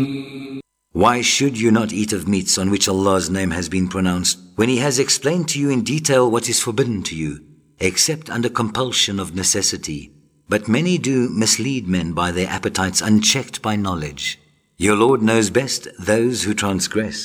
Why should you not eat of meats on which Allah's name has been pronounced, when He has explained to you in detail what is forbidden to you, except under compulsion of necessity? But many do mislead men by their appetites unchecked by knowledge. Your Lord knows best those who transgress.